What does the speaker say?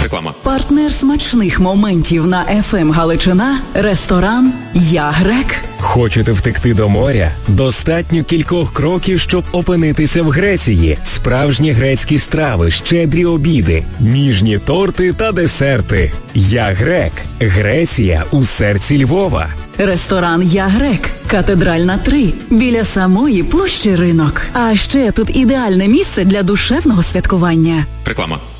Реклама. Партнер смачних моментів на FM Галичина – ресторан «Я Грек». Хочете втекти до моря? Достатньо кількох кроків, щоб опинитися в Греції. Справжні грецькі страви, щедрі обіди, ніжні торти та десерти. «Я Грек». Греція у серці Львова. Ресторан «Я Грек», Катедральна 3, біля самої площі Ринок. А ще тут ідеальне місце для душевного святкування. Реклама.